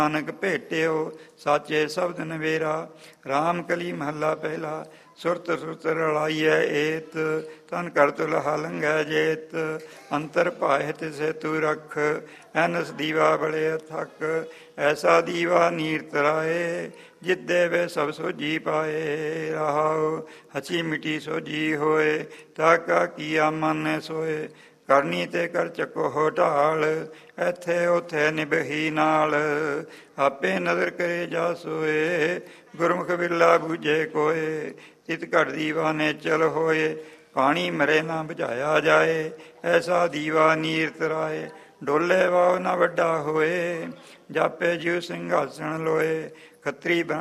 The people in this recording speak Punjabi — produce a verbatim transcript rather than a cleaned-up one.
ਨਾਨਕ ਭੇਟਿਓ ਸਾਚੇ ਸ਼ਬਦ ਨਵੇਰਾ। ਰਾਮ ਕਲੀ ਮਹੱਲਾ ਪਹਿਲਾ। ਸੁਰਤ ਸੁਰਤ ਰਲਾਈਐ ਏਤ ਤਨ ਕਰਤ ਲਹਾ ਲੰਘੈ ਜੇਤ। ਅੰਤਰ ਭਾਏ ਤਿਸੈ ਤੂ ਰਖ ਐਨਸ ਦੀਵਾ ਬੜੇ ਥਕ। ਐਸਾ ਦੀਵਾ ਨੀਰ ਤਰਾਏ ਜਿਤ ਦੇਵੇ ਸਭ ਸੋਝੀ ਪਾਏ। ਰਹਾਉ ਹਚੀ ਮਿਟੀ ਸੋਝੀ ਹੋਏ ਤਾ ਕਾ ਕੀਆ ਮਨ ਸੋਏ। ਕਰਨੀ ਤੇ ਕਰ ਚੱਕੋ ਹੋ ਢਾਲ ਇੱਥੇ ਉੱਥੇ ਨਿਭਹੀ ਨਾਲ। ਆਪੇ ਨਜ਼ਰ ਕਰੇ ਜਾ ਸੋਏ ਗੁਰਮੁਖ ਬਿਰਲਾ ਬੂਝੇ ਕੋਏ। ਤਿਤ ਘਟ ਦੀਵਾ ਨੇ ਚਲ ਹੋਏ ਪਾਣੀ ਮਰੇ ਨਾ ਬੁਝਾਇਆ ਜਾਏ। ਐਸਾ ਦੀਵਾ ਨੀਰ ਤਰਾਏ ਡੋਲੇ ਵਾਹ ਨਾ ਵੱਡਾ ਹੋਏ। ਜਾਪੇ ਜਿਉ ਸਿੰਘਾਸਣ ਲੋਏ ਖੱਤਰੀ